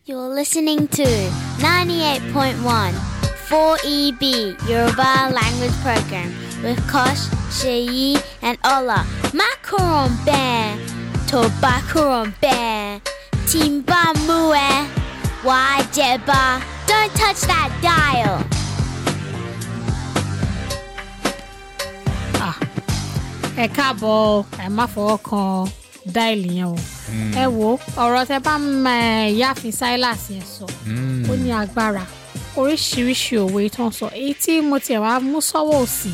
You're listening to 98.1 4EB Yoruba Language Program with Kosh, Sheyi, and Ola. Macaron Bear, Tobacaron Bear, Timba Mue, Wajeba. Don't touch that dial. Ẹ káàbọ̀ ẹ má fọwọ́ kan dáìlì yẹn o. Ẹ wo ọ̀rọ̀ tẹ́ bá yáàfin Silas yẹn sọ ó ní agbára oríṣiríṣi òwe tó ń sọ èyí tí mo tiẹ̀ wá mú sọ́wọ́ òsì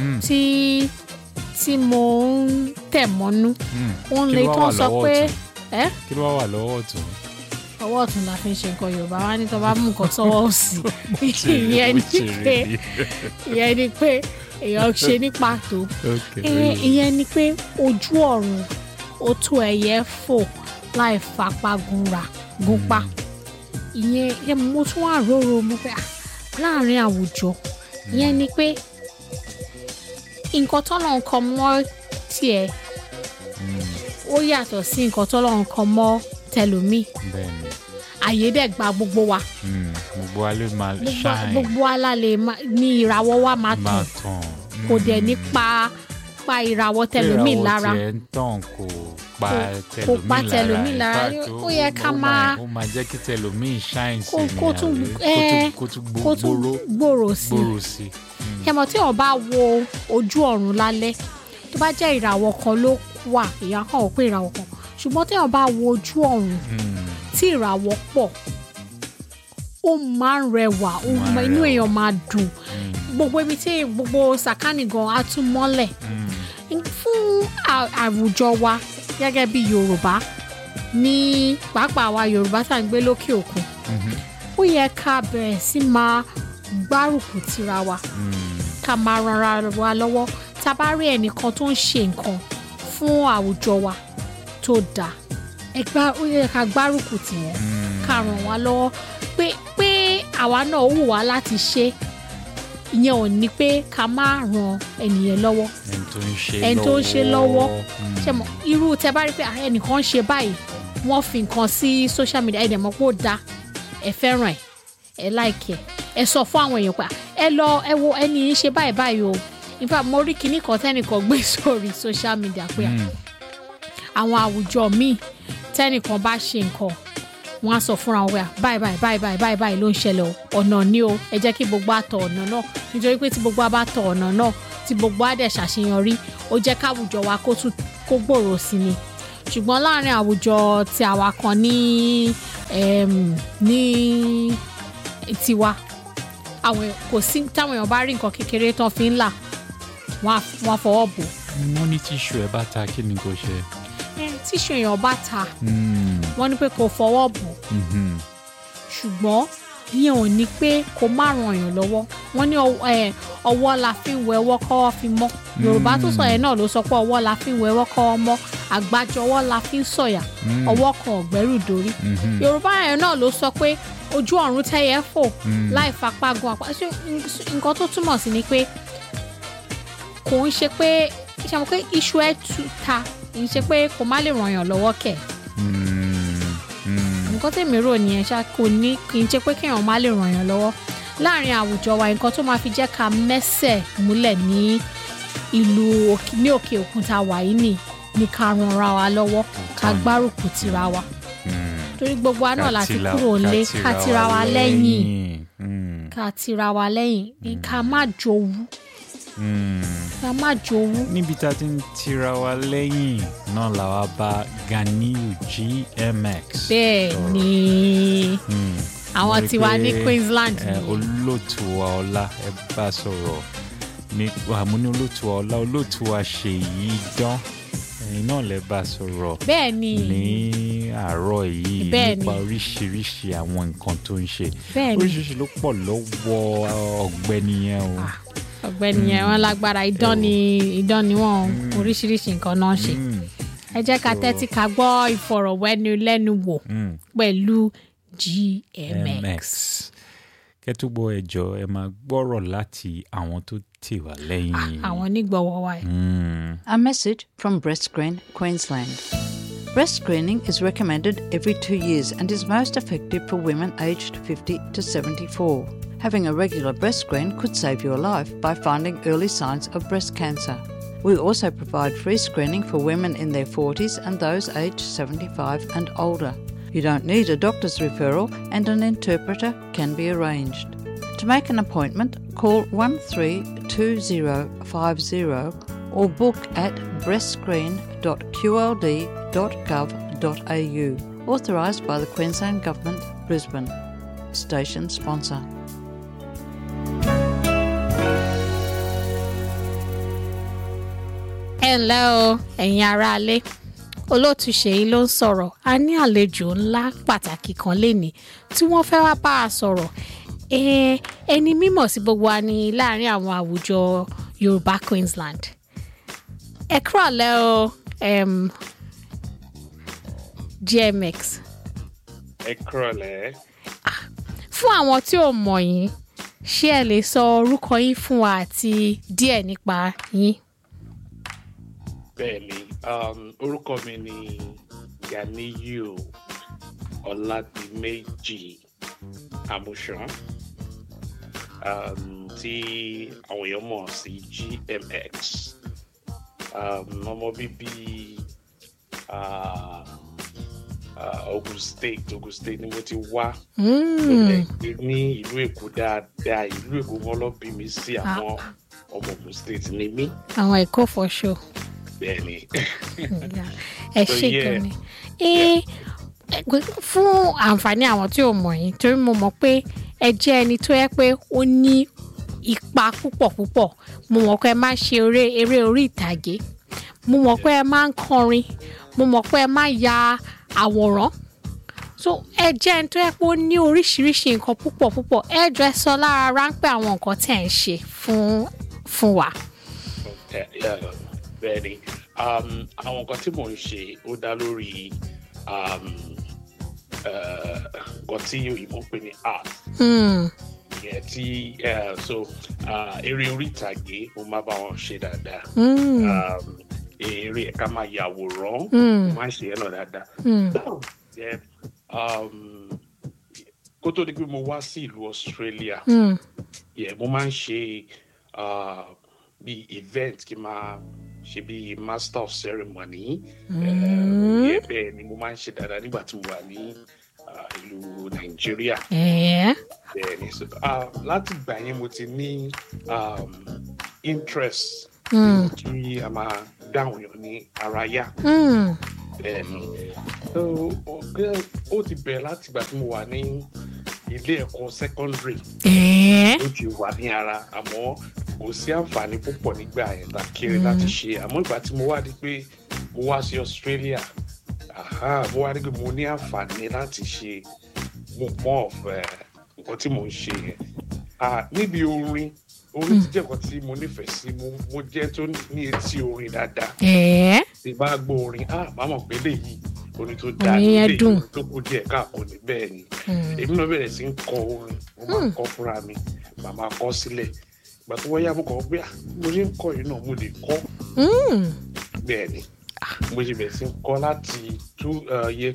tí mo ń tẹ̀ mọ́nú òun lè tó ń sọ pé kí ló wà lọ́wọ́ ọ̀tún? ọwọ́ ọ̀tún la fi ń ṣe nǹkan Yorùbá wá ní tó bá mú nǹkan sọ́wọ́ òsì ìyẹn ni pé èèyàn ṣe ní pàtó ìyẹn ni pé ojú ọ̀run ó tó ẹyẹ fò láì fapá gúnpa ìyẹn mo tún wà róró mo pé láàrin àwùjọ ìyẹn ni pé nǹkan tọ́lọ̀ nǹkan mọ́ tiẹ̀ ó yàtọ̀ sí nǹkan tọ́lọ̀ nǹkan mọ́ tẹlòmíì àyè dẹ̀ gba gbogbo wa gbogbo wa lè máa ṣáìn gbogbo wa lè ní ìràwọ̀ wa máa tàn kò dẹ̀ ní pa ìràwọ̀ tẹlòmíì lára ìràwọ̀ tiẹ̀ ń tàn kò pa tẹlòmíì lára ó yẹ ká máa ó máa jẹ́ kí tẹlòmíì ṣáìn sí ni kó tún gbòòrò sí kẹmọ tí wọ́n bá wo ojú ọ̀run lálẹ́ tó bá jẹ́ ìràwọ̀ kan ló wà èèyàn kàn ó pé ìràwọ̀ kan ṣùgbọ́n tí wọ́n bá wo ojú ọ̀run tí ìràwọ̀ pọ̀ ó máa ń rẹwà inú èèyàn máa dùn gbogbo ibi tí gbogbo sàkánì gan á tún mọ́lẹ̀ fún àwùjọ wa gẹ́gẹ́ bí Yorùbá ní pàápàá wa Yorùbá tá à ń gbé lókè òkun ó yẹ ká bẹ̀rẹ̀ sí máa gbárùkù tira wa ká máa ran wa lọ́wọ́ tá a bá rí ẹnìkan tó ń ṣe nǹkan fún àwùjọ wa tó dáa ó yẹ ká gbárùkù tì wọ́n ká ràn wá lọ́wọ́ pé àwa náà ó wù wá láti ṣe ìyẹn ò ní pé ká má ran ẹnìyẹn lọ́wọ́ ẹni tó ń ṣe lọ́wọ́ ṣe mọ̀ irú tẹ bá rí pé ẹnìkan ń ṣe báyìí wọ́n fi nǹkan sí social media ẹ̀dẹ̀ mọ̀ pé ó da ẹ fẹ́ràn ẹ like ẹ sọ fún àwọn èèyàn pé ẹ wo ẹni yìí ṣe báyìí báyìí o in fact mo rí kinní kan tẹ́nìkan gbé sórí social media pé àwọn àwùjọ míì tẹ́nìkan bá ṣe nǹkan wọ́n á sọ fúnra wọn báyìí ló ń ṣẹlẹ̀ ọ̀nà ni o ẹ jẹ́ kí gbogbo àtọ̀ ọ̀nà náà nítorí pé tí gbogbo bá tọ̀ ọ̀nà náà tí gbogbo á dẹ̀ ṣàṣeyọrí ó jẹ́ káwùjọ wa kó gbòòrò sí ni ṣùgbọ́n láàrin àwùjọ tí àwa kan ní tiwa kò sí táwọn èèyàn bá rí nǹkan kékeré tán fi ń là wọ́n fọwọ́ bò. wọ́n ní tíṣù ẹ̀ bá ta kí ni kò ṣe. tíṣù èèyàn bá ta wọ́n ní pé kò fọwọ́ bò ṣùgbọ́n ìyẹn ò ní pé kò má ran èèyàn lọ́wọ́ wọ́n ní ọwọ́ la fi ń wẹ ọwọ́ kọ́wọ́ fi mọ́ Yorùbá tó sọ yẹn náà ló sọ pé ọwọ́ la fi ń wẹ ọwọ́ kọ́wọ́ mọ́ àgbájọwọ́ la fi ń sọ̀yà ọwọ́ kan ọ̀gbẹ́rù dórí Yorùbá yẹn náà ló sọ pé ojú ọ̀run tẹ́yẹ fò láì fapá gun àpá nǹkan tó túmọ̀ sí ni pé kò ń ṣe pé ìṣàmù pé iṣu ẹ̀ ta kì í ṣe pé kò má lè ràn yàn lọ́wọ́ kẹ̀ nǹkan tèmi rò nìyẹn ṣá kò ní kì í ṣe pé kéèyàn má lè ràn yàn lọ́wọ́ láàrin àwùjọ wa nǹkan tó máa fi jẹ́ ká mẹ́sẹ̀ múlẹ̀ ní ìlú ní òkè òkun tá a wà yìí ni ká ranra wa lọ́wọ́ ká gbárùkù tira wa torí gbogbo wa náà láti kúrò lé ká tira wa lẹ́yìn ní ká má jowú ká má jowú. níbi tá a ti ń tira wa lẹ́yìn náà làwa bá Ganiyu GMX. bẹ́ẹ̀ ni àwọn tiwa ní Queensland ni. olóòtú wa ọlá ẹ bá sọ̀rọ̀ àmú ní olóòtú wa ọlá olóòtú wa Ṣèyí Dán ẹ̀yin náà lẹ bá sọ̀rọ̀. bẹ́ẹ̀ ni ní àárọ̀ yìí nípa oríṣiríṣi àwọn nǹkan tó ń ṣe oríṣiríṣi ló pọ̀ lọ́wọ́ ọ̀gbẹ́ni yẹn o. ọ̀gbẹ́ni yẹn wọn lágbára idán ni wọn oríṣiríṣi nǹkan náà ṣe ẹ jẹ́ ká tẹ́tí ká gbọ́ ìfọ̀rọ̀wẹ́nilẹ́nuwò pẹ̀lú GMX. kẹ́tùbọ̀ ẹ̀jọ̀ ẹ máa gbọ́rọ̀ láti àwọn tó tì wá lẹ́yìn. àwọn onígbọ̀wọ́ wa yìí. A message from Brestgreen, Queensland. Breast screening is recommended every 2 years and is most effective for women aged 50 to 74. Having a regular breast screen could save your life by finding early signs of breast cancer. We also provide free screening for women in their 40s and those aged 75 and older. You don't need a doctor's referral and an interpreter can be arranged. To make an appointment, call 132050 or book at breastscreen.qld.gov.au. Authorised by the Queensland Government, Brisbane. Station sponsor. Hello, ẹ̀yin aráalé. Olóòtú Ṣèyí ló ń sọ̀rọ̀. A ní àlejò ńlá pàtàkì kan lénìí tí wọ́n fẹ́ wá bá a sọ̀rọ̀. Ẹni mímọ̀ sí gbogbo wa ní láàrin àwọn àwùjọ Yorùbá Queensland. Ẹ kúrọ̀lẹ́ o, GMX. Ẹ kúrọ̀lẹ́. Fún àwọn tí ò mọ̀ yín, ṣé ẹ lè sọ orúkọ yín fún wa àti díẹ̀ nípa yín? Bẹ́ẹ̀ni, orúkọ mi ni Ganiyu Ọládìméjì Àmúṣán, tí àwọn èèyàn mọ̀ sí GMX. Ọmọ bíbí Ogun State ni mo ti wá. Ní ìlú Èkó dáadáa, ìlú Èkó wọn lọ bí mi sí àwọn ọmọ Ogun State ni mí. Àwọn Èkó for sure. Bẹ́ẹ̀ni. Ẹ ṣé gan ni. Fún àǹfààní àwọn tí ò mọ̀ yín, torí mo mọ̀ pé ẹ jẹ́ ẹni tó yẹ pé ó ní ipa púpọ̀. Mo mọ̀ pé ẹ máa ń ṣe eré orí ìtàgé. Mo mọ̀ pé ẹ máa ń kọrin. Mo mọ̀ pé ẹ máa ń ya àwòrán. So ẹ jẹ́ ẹni tó yẹ pé ó ní oríṣiríṣi nǹkan púpọ̀. Ẹ jọ ẹ sọ lára ráńpẹ́ àwọn nǹkan tẹ́ ẹ ń ṣe fún wa. Bẹ́ẹ̀ni, àwọn nǹkan tí mò ń ṣe ó dá lórí nǹkan tí òyìnbó ń pè ní art. Eré orí ìtàgé mo máa bá wọn ṣe dáadáa. Eré ká máa yàwòrán mo máa ń ṣe yẹn náà dáadáa. Kó tó di pé mo wá sí ìlú Australia, mo máa ń ṣe bí event kí n máa ṣe bí master of ceremony. Bẹ́ẹ̀ ni mo máa ń ṣe dáadáa nígbà tí mo wà ní ìlú Nàìjíríà. Bẹ́ẹ̀ ni láti ìgbà yẹn mo ti ní interest kí a máa dáhùn yàn ní ara yá. Bẹ́ẹ̀ ni ó ti bẹ̀rẹ̀ láti ìgbà tí mo wà ní ilé ẹ̀kọ́ secondary. Ó ti wà ní ara, àmọ́ kò sí àǹfààní púpọ̀ nígbà yẹn tá kéré láti ṣe. Àmọ́ ìgbà tí mo wá di pé mo wá sí Australia, mo wá di pé mo ní àǹfààní láti ṣe more of nǹkan tí mo ń ṣe yẹn. Níbi orin ti jẹ́ nǹkan tí mo nífẹ̀ẹ́ sí. Mo jẹ́ tó ní etí orin dáadáa. Tí bá gbọ́ orin, màá mọ̀ pé léyìí orin tó dáa ní léyìí tó kù díẹ̀ káàkó ní bẹ́ẹ̀ ni. Èmi náà bẹ̀rẹ̀ sí ń kọ orin, mo máa ń kọ fúnra mi, màá máa kọ sílẹ̀. Ìgbà tó wáyà mo kàn pé mo ṣe ń kọ yìí náà mo lè kọ. Bẹ́ẹ̀ ni mo ṣe bẹ̀rẹ̀ sí ń kọ láti year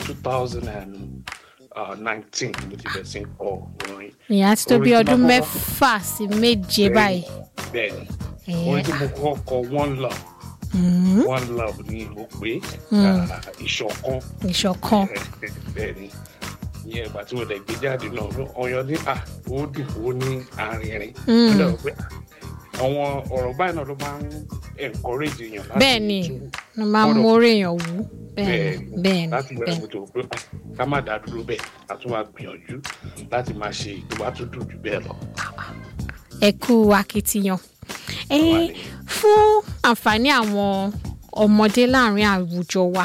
2019 mo ti bẹ̀rẹ̀ sí ń kọ orin. Ìyá ti tó bí ọdún 6 sí 7 báyìí. Bẹ́ẹ̀ ni orin tí mo kọ́ kọ One Love. One Love ni mo pè ìṣọ̀kan. Bẹ́ẹ̀ ni ìyẹn ìgbà tí mo lè gbé jáde náà ọyọ ní ó dùn ó ní arìnrìn. Àwọn ọ̀rọ̀ báyìí náà ló máa ń encourage èèyàn láti. Bẹ́ẹ̀ ni ló máa ń mórí èèyàn wú. Bẹ́ẹ̀ ni láti bẹ̀rẹ̀ mo tó pé ká má dá dúró bẹ́ẹ̀ a tún máa gbìyànjú láti máa ṣe tó bá tún dùn jù bẹ́ẹ̀ lọ. Ẹ kú akitiyan. Fún àǹfààní àwọn ọmọdé láàrin àwùjọ wa,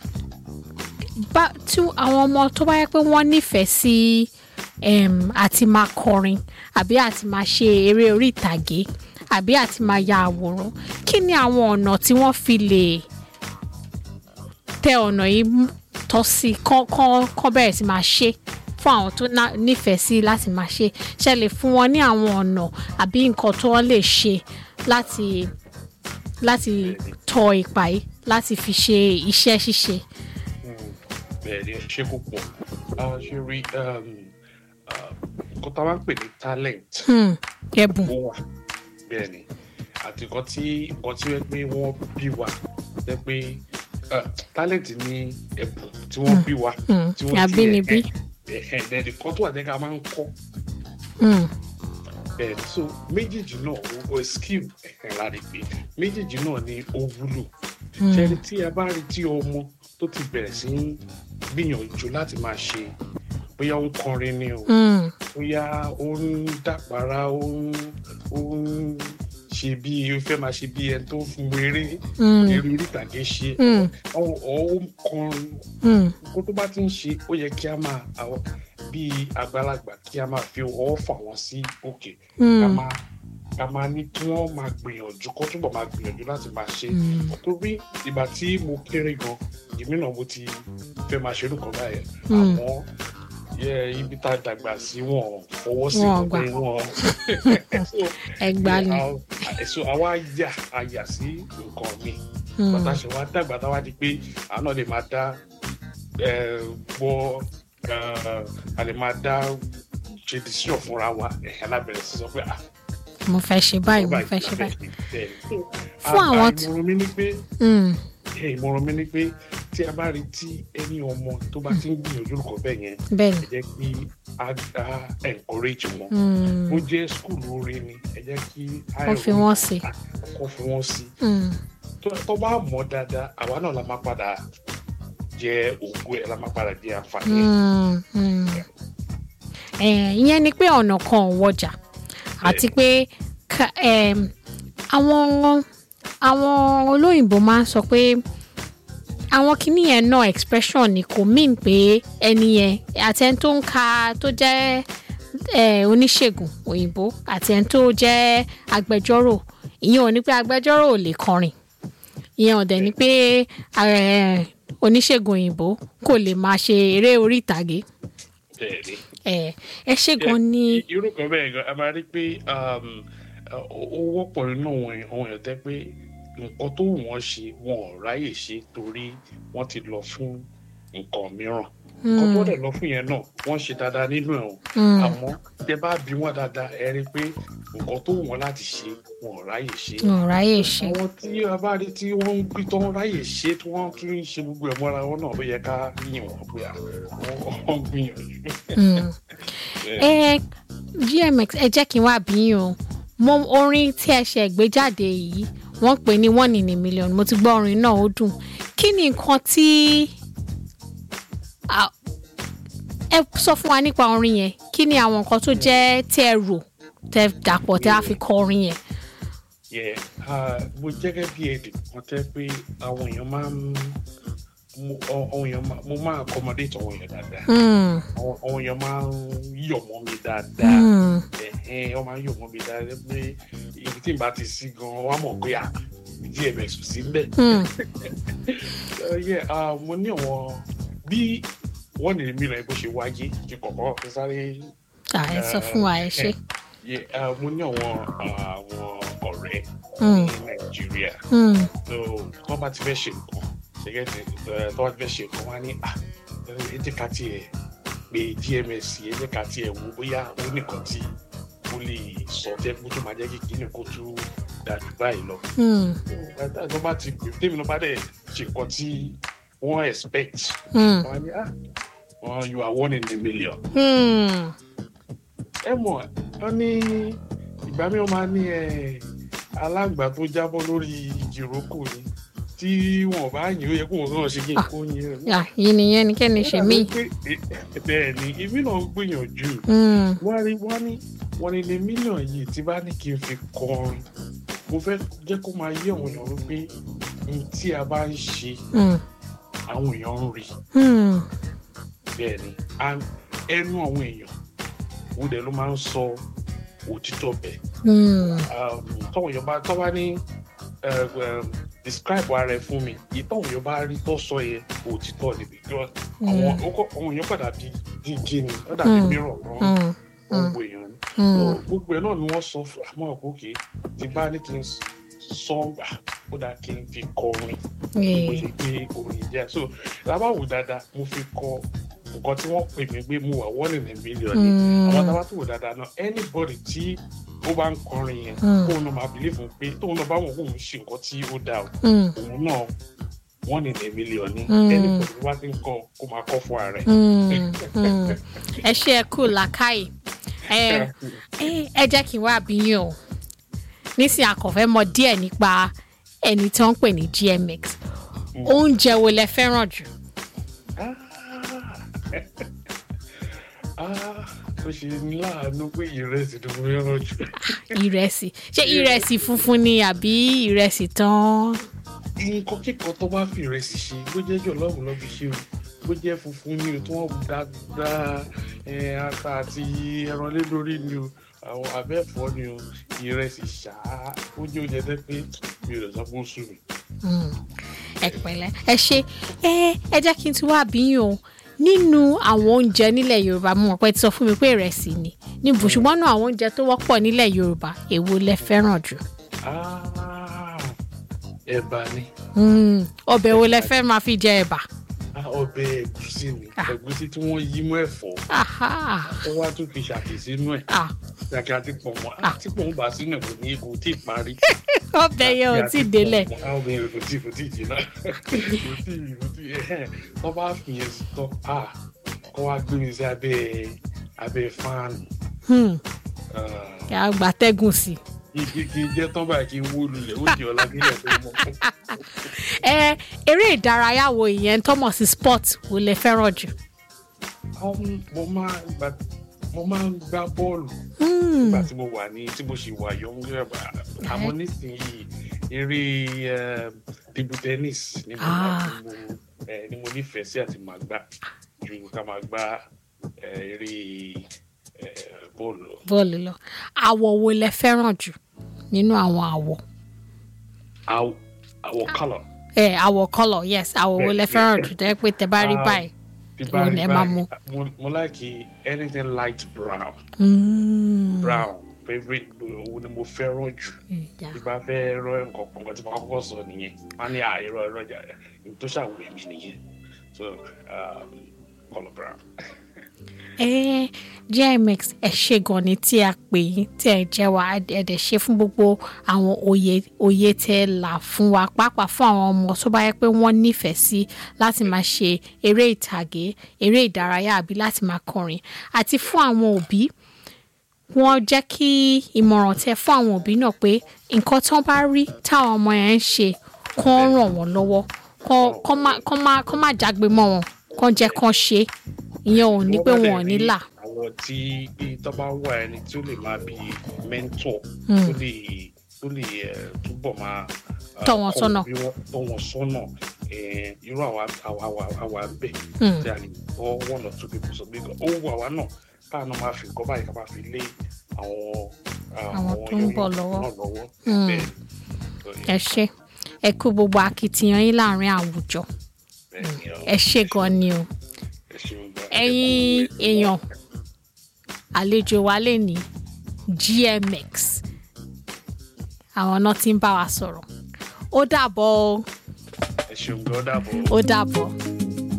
tí àwọn ọmọ tó bá yẹ pé wọ́n nífẹ̀ẹ́ sí àti máa kọrin àbí àti máa ṣe eré orí ìtàgé àbí àti máa ya àwòrán, kí ni àwọn ọ̀nà tí wọ́n fi lè tẹ ọ̀nà yìí tọ́ sí kán bẹ̀rẹ̀ sí máa ṣe fún àwọn tó nífẹ̀ẹ́ sí láti máa ṣe? Ṣé lè fún wọn ní àwọn ọ̀nà àbí nǹkan tó wọ́n lè ṣe láti tọ ipa yìí láti fi ṣe iṣẹ́ ṣíṣe? bẹ́ẹ̀ ni ṣé púpọ̀ ṣe rí nǹkan tá a máa ń pè ní talent. ẹ̀bùn. ó wà bẹ́ẹ̀ ni àti nǹkan tí wọ́n pé wọ́n bí wa jẹ́ pé talent ní ẹ̀bùn tí wọ́n bí wa. tí wọ́n àbínibí. nǹkan tó wà jẹ́ ká máa ń kọ́. So méjèèjì náà o skill láti pé méjèèjì náà ni ó wúlò. ṣẹ́ni tí a bá rí tí ọmọ tó ti bẹ̀rẹ̀ sí ń gbìyànjú láti máa ṣe bóyá ó ń kọrin ni o bóyá ó ń dàpárá ó ń ṣe bí ó fẹ́ máa ṣe bí ẹni tó fún eré orí ìtàgé ṣe ó ń kọrin kó tó bá ti ń ṣe ó yẹ kí a máa bí àgbàlagbà kí a máa fi ọwọ́ fà wọ́n sí òkè ká máa ní kí wọ́n máa gbìyànjú kó túbọ̀ máa gbìyànjú láti máa ṣe torí ìgbà tí mo kéré gan èmi náà mo ti fẹ́ máa ṣe orúkọ báyẹn àmọ́ ibi tá a dàgbà sí wọn fọwọ́ sí pé wọn ẹgbàá ni so àwa àyà sí nǹkan mi bàtà ṣe wá dàgbà táwa di pé àná lè máa dá bọ́ a lè máa dá ṣe decision fúnra wa alábẹ̀rẹ̀ sí sọ pé mo fẹ́ ṣe báyìí mo fẹ́ ṣe báyìí fún àwọn tí ìmọ̀ràn mi ni pé tí a bá rí tí ẹni ọmọ tó bá ti ń gbìyànjú nǹkan bẹ́ẹ̀ yẹn ẹ jẹ́ kí a encourage wọn bó jẹ́ school orin ni ẹ jẹ́ kí kó fi wọ́n sí tó bá mọ̀ dáadáa àwa náà la máa padà jẹ ògo ẹ̀ la máa padà jẹ àǹfààní ìyẹn ni pé ọ̀nà kan ò wọjà àti pé àwọn olóyìnbó máa ń sọ pé àwọn kìíní yẹn náà expression ni kò mean pé ẹni yẹn àti ẹni tó ń ka tó jẹ́ oníṣègùn òyìnbó àti ẹni tó jẹ́ agbẹjọ́rò ìyẹn ò ní pé agbẹjọ́rò ò lè kọrin ìyẹn ò dẹ̀ ní pé oníṣègùn òyìnbó kò lè máa ṣe eré orí ìtàgé. ẹ ṣe gan ni. irú kan bẹ́ẹ̀ gan a máa rí pé ó wọ́pọ̀ nínú àwọn èèyàn tẹ́ pé nǹkan tó wù wọ́n ṣe wọn ò ráyè ṣe torí wọ́n ti lọ fún nǹkan mìíràn nǹkan tó dẹ̀ lọ fún yẹn náà wọ́n ṣe dáadáa nínú ẹ̀ o àmọ́ tẹ́ bá bí wọ́n dáadáa ẹ rí pé nǹkan tó wù wọ́n láti ṣe wọn ò ráyè ṣe. àwọn tí a bá rí tí wọ́n ń gbé tó ń ráyè ṣe tí wọ́n tún ń ṣe gbogbo ẹ̀ mọ́ra wọn náà ló yẹ ká yìn wọ́n pé wọ́n gbìyànjú. GMX ẹ jẹ́ kí n wá bí yín o orin tí ẹ ṣe gbé jáde yìí wọ́n pè ní 1 in a million mo ti gbọ́ orin náà ó dùn kí ni nǹkan tí ẹ sọ fún wa nípa orin yẹn kí ni àwọn nǹkan tó jẹ́ tí ẹ rò tẹ dàpọ̀ tẹ á fi kọ orin yẹn. mo jẹ́ gẹ́gẹ́ bí èdè kan tẹ́ pé àwọn èèyàn máa ń mo máa accommodate àwọn èèyàn dáadáa àwọn èèyàn máa ń yọ̀ mọ́ mi dáadáa wọ́n máa ń yọ̀ mọ́ mi dáadáa pé ibi tí n bá ti sí gan-an wọ́n á mọ̀ pé GMX sí ń bẹ̀. mo ní àwọn bí wọ́n ní mi lọ bó ṣe wáyé kí kọ̀ọ̀kan sáré. ẹ sọ fún wa ẹ ṣe. mo ní àwọn ọ̀rẹ́ ní Nàìjíríà tó wọ́n bá ti fẹ́ ṣe nǹkan tó wá fẹ́ ṣe nǹkan wá ní ẹ̀jẹ̀ ká tiẹ̀ pé GMX ẹ̀jẹ̀ ká tiẹ̀ wo bóyá ó nìkan tí ó lè sọ jẹ́ kó tó máa jẹ́ kí kíni kó tó dàbí báyìí lọ. tó bá ti pè tèmi ló bá dẹ̀ ṣe nǹkan tí wọ́n expect wọ́n á ní you are 1 in a million. ẹ mọ̀ ọ́ ní ìgbà mi wọ́n máa ní alágbà tó jábọ́ lórí ìrókò ni tí wọn bá yìn ó yẹ kó wọn náà ṣe kí n kó yìn rẹ. yìí nìyẹn ni kẹ́ni ṣe mí. bẹ́ẹ̀ ni èmi náà ń gbìyànjú wọ́n ní ní mílíọ̀nù yìí tí bá ní kí n fi kọrin mo fẹ́ jẹ́ kó máa yé àwọn èèyàn wípé ní tí a bá ń ṣe àwọn èèyàn ń rí bẹ́ẹ̀ ni ẹnu àwọn èèyàn òun dẹ̀ ló máa ń sọ òtítọ́ bẹ́ẹ̀ tọ́wọ́ èèyàn bá ní describe ara ẹ fún mi ìtọ́ òun yóò bá rí tó sọ yẹ òtítọ́ níbi àwọn èèyàn padà bí díje ni ó dàbí mìíràn rán gbogbo èèyàn ni gbogbo ẹ náà ni wọ́n sọ àmọ́ òkè tí bá ní kí n sọ ó dá kí n fi kọrin mo ṣe gbé orin jẹ́ so lábàwò dáadáa mo fi kọ nǹkan tí wọ́n pè mí pé mo wà one in a million ni àwọn tábà tó wò dáadáa náà anybody tí ó bá ń kọrin yẹn kóun náà máa believe pé tóun náà bá wọn kóun ṣe nǹkan tí ó dáa òun náà one in a million ni anybody wá ti ń kọ kó máa kọ fún ara rẹ̀. ẹ ṣe ẹ kú làákàyè ẹ jẹ́ kí n wá bí yín o nísìnyí àkọ́fẹ́ mọ̀ díẹ̀ nípa ẹni tí wọ́n ń pè ní GMX oúnjẹ wo lẹ fẹ́ràn jù. ó ṣe ní láàánú pé ìrẹsì tó fẹ́ràn jù. ìrẹsì ṣé ìrẹsì funfun ni àbí ìrẹsì tán. nǹkan kíkan tó bá fi ìrẹsì ṣe bó jẹ́ jọ̀lọ́ọ̀bù lọ́ fi ṣe o bó jẹ́ funfun ni o tí wọ́n dáadáa ata àti ẹran lé lórí ni o àwọn abẹ́ẹ̀fọ́ ni o ìrẹsì ṣáá ó jẹ́ oúnjẹ tẹ́ pé mi ò lè sọ fún sùn mi. ẹ pẹ̀lẹ́ ẹ ṣe ẹ jẹ́ kí n tún wá bí yín o nínú àwọn oúnjẹ nílẹ̀ Yorùbá mo mọ̀ pé ti sọ fún mi pé ìrẹsì ni níbo ṣùgbọ́n náà àwọn oúnjẹ tó wọ́pọ̀ nílẹ̀ Yorùbá èwo lẹ fẹ́ràn jù. ẹ̀bà ni. ọbẹ̀ wo lẹ fẹ́ máa fi jẹ ẹ̀bà. ọbẹ̀ ẹ̀gúsí ni ẹ̀gúsí tí wọ́n yí mọ́ ẹ̀fọ́ ó wá tún fi ṣàkì sínú ẹ̀ ṣàkì àti pọ̀nmọ́ àti pọ̀nmọ́ bá sínú ẹ̀ kò ní kò tí ì parí. ọbẹ̀ yẹn ò tí ì délẹ̀. ọbẹ̀ yẹn kò tí ì jìnnà kò tí wọ́n bá fi yẹn sí tán kó wá gbé mi sí abẹ́ fáànù. kí a gbàtẹ́gùn sí i. kí n jẹ́ tán báyìí kí n wó lulẹ̀ ó jẹ́ ọ̀la nílẹ̀ tó mọ̀. eré ìdárayá wo ìyẹn tọ́mọ̀ sí sport wo lẹ fẹ́ràn jù. mo máa ń gbá bọ́ọ̀lù nígbà tí mo wà ní tí mo ṣì wà yọ̀ǹgẹ̀ àmọ́ nísìnyí eré table tennis ni mo nífẹ̀ẹ́ sí àti máa gbá ju ká máa gbá eré bọ́ọ̀lù lọ. àwọ̀ wo lẹ fẹ́ràn jù nínú àwọn àwọ̀. àwọ̀ colour. àwọ̀ colour yes àwọ̀ wo lẹ fẹ́ràn jù tẹ́ pé tẹ́ bá rí báyìí òun ẹ máa mú. mo like anything light brown. brown favourite òun ni mo fẹ́ràn jù. bí bá fẹ́ rọ nǹkan kan tí mo kọ́kọ́ sọ nìyẹn wọ́n ní àìrọ̀ jà tó ṣàwọ̀ èmi nìyẹn so colour brown. GMX ẹ ṣe gan ni tí a pè yín tí ẹ jẹ́ wa ẹ̀dẹ̀ ṣe fún gbogbo àwọn òye tẹ́ là fún wa pàápàá fún àwọn ọmọ tó bá yẹ pé wọ́n nífẹ̀ẹ́ sí láti máa ṣe eré ìtàgé eré ìdárayá àbí láti máa kọrin àti fún àwọn òbí wọ́n jẹ́ kí ìmọ̀ràn tẹ́ fún àwọn òbí náà pé nǹkan tán bá rí táwọn ọmọ yẹn ń ṣe kán ràn wọ́n lọ́wọ́ kán má jágbe mọ́ wọn kán jẹ́ kán ṣe ìyẹn ò ní pé wọn ò ní là. àwọn tí tó bá wà ẹni tí ó lè máa bí mentor tó lè túbọ̀ máa tọ́ wọn sọ́nà irú àwa bẹ̀ tí a lè bọ́ one or two people sọ pé ó wù àwa náà káà náà máa fi nǹkan báyìí ká máa fi lé àwọn tó ń bọ̀ lọ́wọ́. ẹ ṣé ẹ kú gbogbo akitiyan yín láàrin àwùjọ ẹ ṣé gan ni o. ẹ̀yin èèyàn àlejò wa lè ní GMX àwọn náà ti ń bá wa sọ̀rọ̀ ó dàbọ̀. ẹ ṣeun gan ó dàbọ̀. ó dàbọ̀.